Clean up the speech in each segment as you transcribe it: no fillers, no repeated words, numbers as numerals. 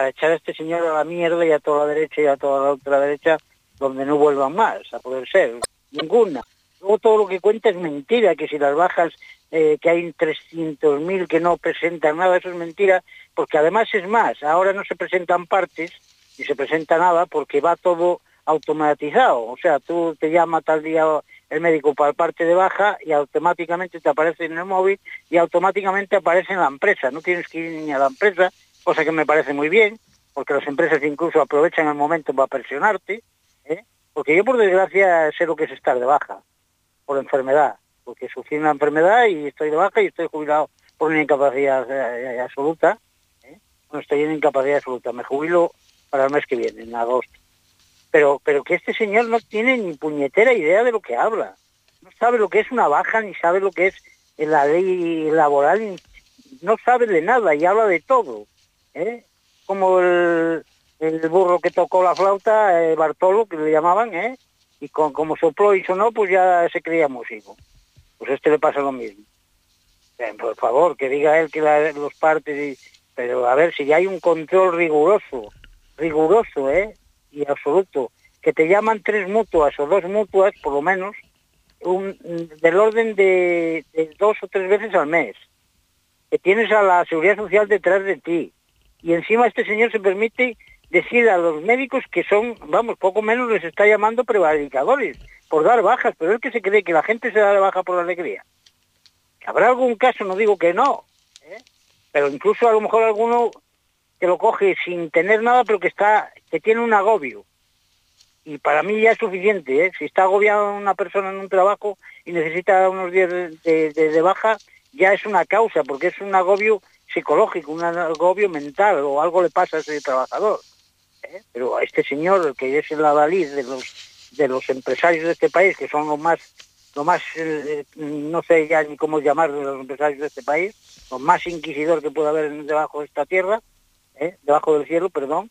para echar a este señor a la mierda y a toda la derecha y a toda la ultraderecha, donde no vuelvan más, a poder ser, ninguna. Luego todo lo que cuenta es mentira, que si las bajas, que hay 300.000 que no presentan nada, eso es mentira, porque además es más, ahora no se presentan partes, ni se presenta nada, porque va todo automatizado, o sea, tú te llama tal día el médico para el parte de baja y automáticamente te aparece en el móvil y automáticamente aparece en la empresa, no tienes que ir ni a la empresa, cosa que me parece muy bien, porque las empresas incluso aprovechan el momento para presionarte, porque yo por desgracia sé lo que es estar de baja, por enfermedad, porque sufrí una enfermedad y estoy de baja y estoy jubilado por una incapacidad absoluta, no estoy en incapacidad absoluta, me jubilo para el mes que viene, en agosto. Pero que este señor no tiene ni puñetera idea de lo que habla. No sabe lo que es una baja, ni sabe lo que es la ley laboral, no sabe de nada y habla de todo. Como el burro que tocó la flauta, Bartolo, que le llamaban, y como sopló y sonó, pues ya se creía músico. Pues a este le pasa lo mismo. Por favor, que diga él que los partes... Pero a ver, si hay un control riguroso, y absoluto, que te llaman 3 mutuas o 2 mutuas, por lo menos, del orden de 2 o 3 veces al mes, que tienes a la Seguridad Social detrás de ti, y encima este señor se permite decir a los médicos que son, vamos, poco menos les está llamando prevaricadores, por dar bajas, pero es que se cree que la gente se da de baja por la alegría. Habrá algún caso, no digo que no, pero incluso a lo mejor alguno que lo coge sin tener nada, pero que tiene un agobio. Y para mí ya es suficiente, Si está agobiada una persona en un trabajo y necesita unos días de baja, ya es una causa, porque es un agobio psicológico, un agobio mental, o algo le pasa a ese trabajador. Pero a este señor, que es el adalid de los empresarios de este país, que son lo más, no sé ya ni cómo llamar de los empresarios de este país, lo más inquisidor que puede haber debajo de esta tierra, debajo del cielo, perdón,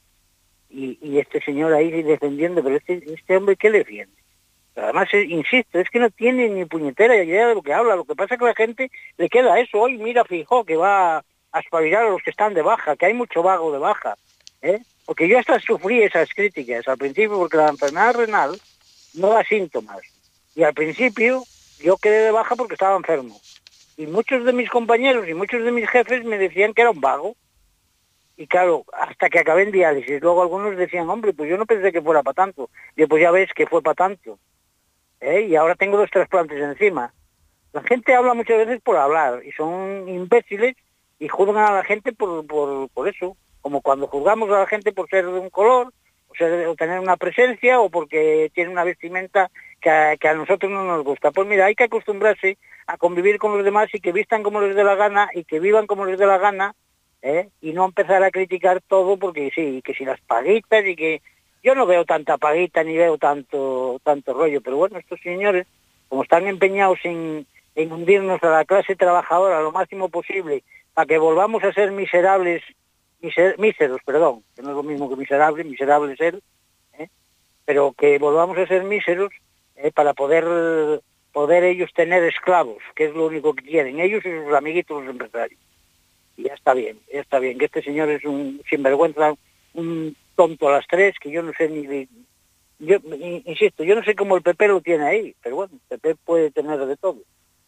y este señor ahí defendiendo, pero este hombre, ¿qué defiende? Pero además, insisto, es que no tiene ni puñetera idea de lo que habla. Lo que pasa es que a la gente le queda eso. Hoy mira, Feijóo, que va a espabilar a los que están de baja, que hay mucho vago de baja, porque yo hasta sufrí esas críticas al principio, porque la enfermedad renal no da síntomas, y al principio yo quedé de baja porque estaba enfermo, y muchos de mis compañeros y muchos de mis jefes me decían que era un vago. Y claro, hasta que acabé en diálisis, luego algunos decían, hombre, pues yo no pensé que fuera para tanto. Y pues ya ves que fue para tanto. Y ahora tengo 2 trasplantes encima. La gente habla muchas veces por hablar, y son imbéciles, y juzgan a la gente por eso. Como cuando juzgamos a la gente por ser de un color, o tener una presencia, o porque tiene una vestimenta que a nosotros no nos gusta. Pues mira, hay que acostumbrarse a convivir con los demás, y que vistan como les dé la gana, y que vivan como les dé la gana, y no empezar a criticar todo, porque sí, que si las paguitas, y que yo no veo tanta paguita ni veo tanto rollo, pero bueno, estos señores, como están empeñados en hundirnos a la clase trabajadora lo máximo posible, para que volvamos a ser míseros, perdón, que no es lo mismo que miserable es él, pero que volvamos a ser míseros, para poder ellos tener esclavos, que es lo único que quieren, ellos y sus amiguitos los empresarios. Y ya está bien, que este señor es un sinvergüenza, un tonto a las 3, que yo no sé yo insisto, yo no sé cómo el PP lo tiene ahí, pero bueno, el PP puede tener de todo.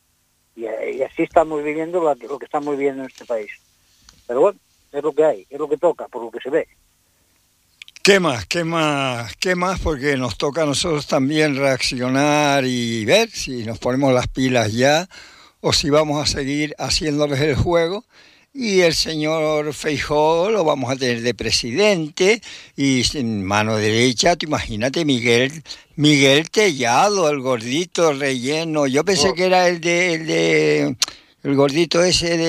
Y así estamos viviendo lo que estamos viviendo en este país. Pero bueno, es lo que hay, es lo que toca, por lo que se ve. ¿Qué más? Porque nos toca a nosotros también reaccionar y ver si nos ponemos las pilas ya, o si vamos a seguir haciéndoles el juego. Y el señor Feijóo lo vamos a tener de presidente, y en mano derecha, tú imagínate, Miguel Tellado, el gordito relleno. Yo pensé que era el gordito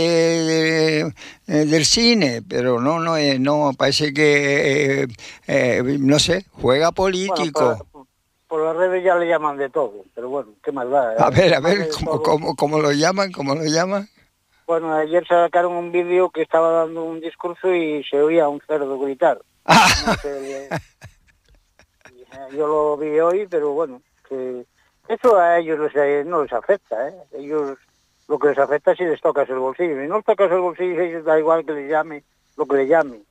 ese del cine, pero no, parece que, no sé, juega político. Bueno, por las redes ya le llaman de todo, pero bueno, qué más da. A ver, ¿cómo lo llaman? Bueno, ayer sacaron un vídeo que estaba dando un discurso y se oía a un cerdo gritar. No sé, yo lo vi hoy, pero bueno, que eso a ellos no les afecta, Ellos lo que les afecta es si les tocas el bolsillo. Y no les tocas el bolsillo, a ellos da igual que les llame lo que les llame.